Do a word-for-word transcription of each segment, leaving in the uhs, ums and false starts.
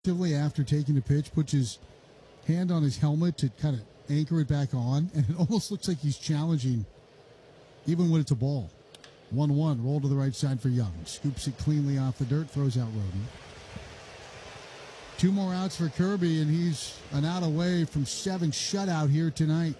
After taking the pitch, puts his hand on his helmet to kind of anchor it back on, and it almost looks like he's challenging even when it's a ball. one one, roll to the right side for Young. Scoops it cleanly off the dirt, throws out Roden. Two more outs for Kirby, and he's an out away from seven shutout here tonight.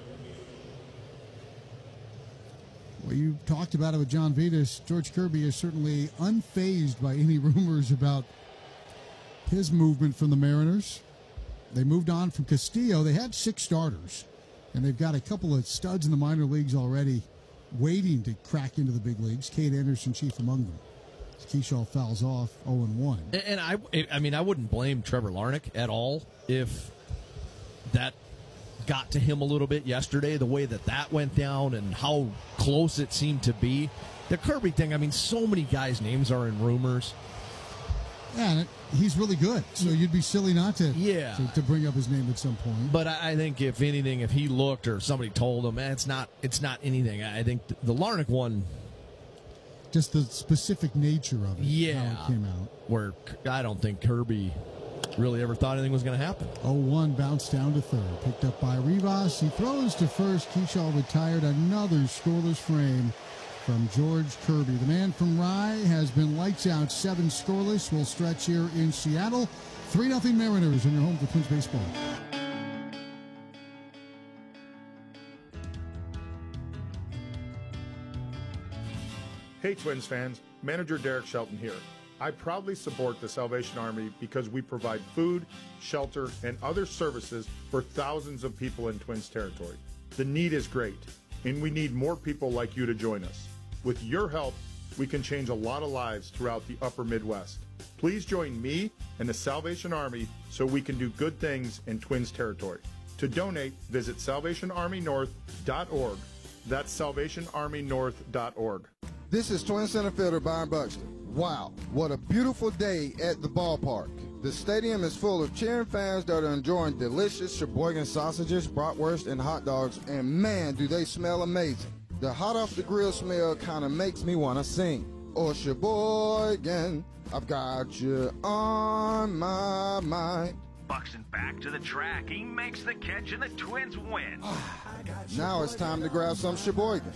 Well, you talked about it with John Vitas. George Kirby is certainly unfazed by any rumors about his movement from the Mariners. They moved on from Castillo. They had six starters, and they've got a couple of studs in the minor leagues already waiting to crack into the big leagues. Cade Anderson chief among them. Keyshaw fouls off oh and one. And I, I mean, I wouldn't blame Trevor Larnach at all if that got to him a little bit yesterday, the way that that went down and how close it seemed to be. The Kirby thing, I mean, so many guys' names are in rumors. Yeah, and it, he's really good, so you'd be silly not to, yeah. to to bring up his name at some point. But I, I think if anything, if he looked or somebody told him, man, it's not it's not anything. I think the, the Larnach one, just the specific nature of it, yeah, how it came out. Where I don't think Kirby really ever thought anything was going to happen. oh one bounced down to third, picked up by Rivas. He throws to first. Keyshaw retired. Another scoreless frame from George Kirby. The man from Rye has been lights out, seven scoreless. Will stretch here in Seattle. three nothing Mariners in your home for Twins baseball. Hey Twins fans, manager Derek Shelton here. I proudly support the Salvation Army because we provide food, shelter, and other services for thousands of people in Twins territory. The need is great, and we need more people like you to join us. With your help, we can change a lot of lives throughout the upper Midwest. Please join me and the Salvation Army so we can do good things in Twins territory. To donate, visit salvation army north dot org. That's salvation army north dot org. This is Twin center fielder Byron Buxton. Wow, what a beautiful day at the ballpark. The stadium is full of cheering fans that are enjoying delicious Sheboygan sausages, bratwurst, and hot dogs, and man, do they smell amazing. The hot off the grill smell kind of makes me want to sing. Oh, Sheboygan, I've got you on my mind. Buxton back to the track. He makes the catch and the Twins win. Now it's time to grab some Sheboygan.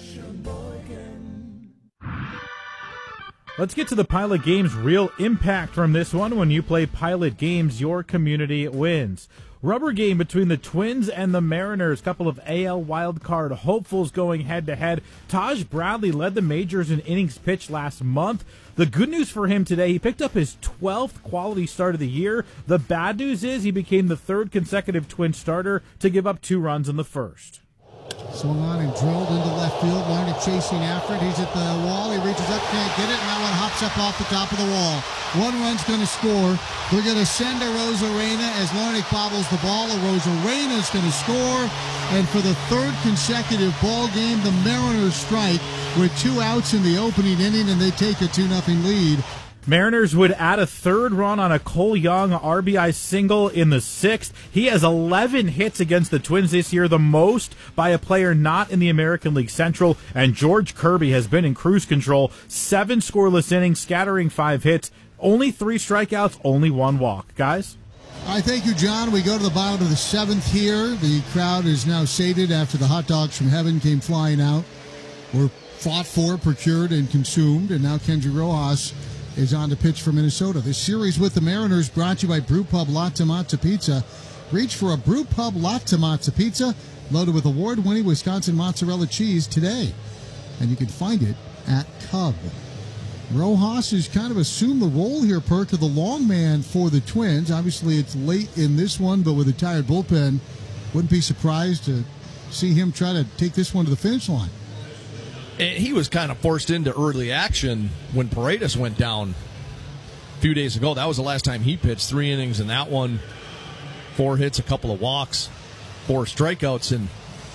Let's get to the Pilot Games real impact from this one. When you play Pilot Games, your community wins. Rubber game between the Twins and the Mariners. Couple of A L wildcard hopefuls going head-to-head. Taj Bradley led the majors in innings pitched last month. The good news for him today, he picked up his twelfth quality start of the year. The bad news is he became the third consecutive Twin starter to give up two runs in the first. Swung on and drilled into left field. Larnach chasing after it. He's at the wall. He reaches up, can't get it, and that one hops up off the top of the wall. One run's going to score. They're going to send to Rosarena as Larnach bobbles the ball. Rosarena's going to score. And for the third consecutive ball game, the Mariners strike with two outs in the opening inning, and they take a two nothing lead. Mariners would add a third run on a Cole Young R B I single in the sixth. He has eleven hits against the Twins this year, the most by a player not in the American League Central. And George Kirby has been in cruise control. Seven scoreless innings, scattering five hits, only three strikeouts, only one walk. Guys? I thank you, John. We go to the bottom of the seventh here. The crowd is now sated after the hot dogs from heaven came flying out. Were fought for, procured, and consumed. And now Kendry Rojas is on to pitch for Minnesota. This series with the Mariners brought to you by Brew Pub Latte Matza Pizza. Reach for a Brew Pub Latte Matza Pizza loaded with award-winning Wisconsin mozzarella cheese today. And you can find it at Cub. Rojas has kind of assumed the role here, Perk, of the long man for the Twins. Obviously, it's late in this one, but with a tired bullpen, wouldn't be surprised to see him try to take this one to the finish line. And he was kind of forced into early action when Paredes went down a few days ago. That was the last time he pitched. Three innings in that one, four hits, a couple of walks, four strikeouts. And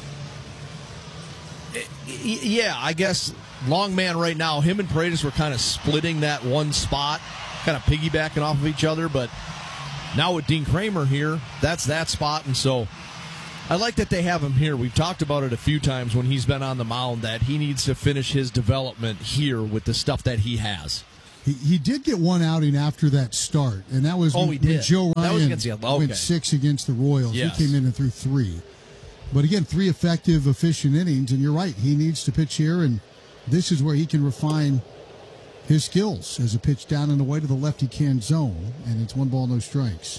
yeah, I guess long man right now, him and Paredes were kind of splitting that one spot, kind of piggybacking off of each other. But now with Dean Kramer here, that's that spot. And so I like that they have him here. We've talked about it a few times when he's been on the mound that he needs to finish his development here with the stuff that he has. He, he did get one outing after that start, and that was oh, when, he did. when Joe That was Ryan against the- okay. went six against the Royals. Yes. He came in and threw three. But again, three effective, efficient innings, and you're right. He needs to pitch here, and this is where he can refine his skills as a pitch down and away to the lefty can zone, and it's one ball, no strikes.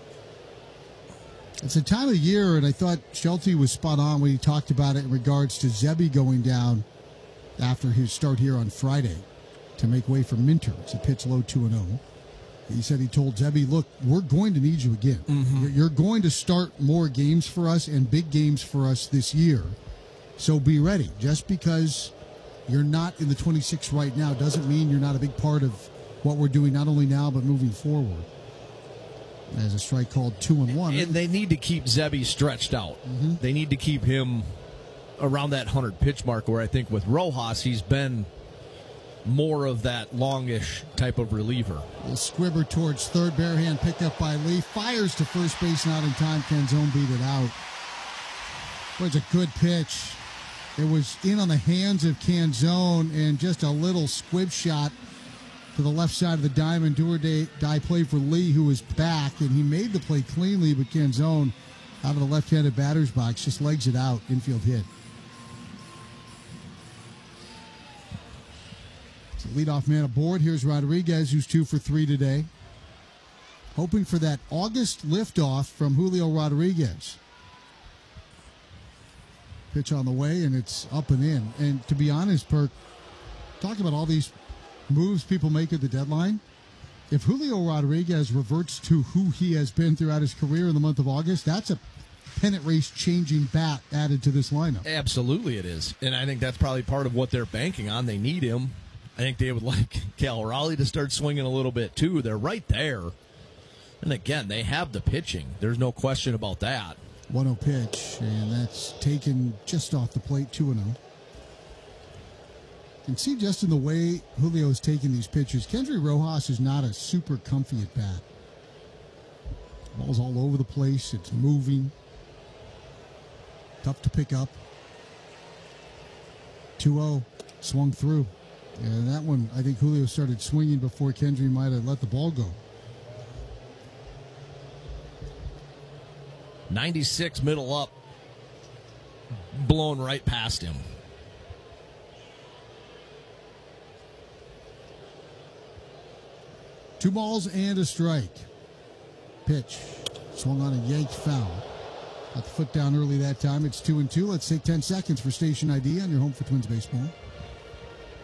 It's a time of year, and I thought Schulte was spot on when he talked about it in regards to Zebby going down after his start here on Friday to make way for Minter. It's a pitch low two and oh. He said he told Zebby, look, we're going to need you again. Mm-hmm. You're- You're going to start more games for us and big games for us this year. So be ready. Just because you're not in the twenty-six right now doesn't mean you're not a big part of what we're doing, not only now, but moving forward. As a strike called two and one. And they need to keep Zebby stretched out. Mm-hmm. They need to keep him around that one hundred pitch mark, where I think with Rojas, he's been more of that longish type of reliever. A squibber towards third, bare hand picked up by Lee. Fires to first base, not in time. Canzone beat it out. It was a good pitch. It was in on the hands of Canzone, and just a little squib shot to the left side of the diamond. Do or die play for Lee, who was back, and he made the play cleanly, but Canzone out of the left-handed batter's box just legs it out, infield hit. So leadoff man aboard. Here's Rodriguez, who's two for three today. Hoping for that August liftoff from Julio Rodriguez. Pitch on the way, and it's up and in. And to be honest, Perk, talking about all these moves people make at the deadline, if Julio Rodriguez reverts to who he has been throughout his career in the month of August, that's a pennant race changing bat added to this lineup. Absolutely it is. And I think that's probably part of what they're banking on. They need him. I think they would like Cal Raleigh to start swinging a little bit, too. They're right there. And again, they have the pitching. There's no question about that. one oh pitch, and that's taken just off the plate, two and oh. You can see just in the way Julio is taking these pitches, Kendry Rojas is not a super comfy at bat. Ball's all over the place. It's moving. Tough to pick up. two oh, swung through. And that one, I think Julio started swinging before Kendry might have let the ball go. ninety-six middle up, blown right past him. Two balls and a strike. Pitch. Swung on a yanked foul. Got the foot down early that time. It's two and two. Let's take ten seconds for station I D on your home for Twins baseball.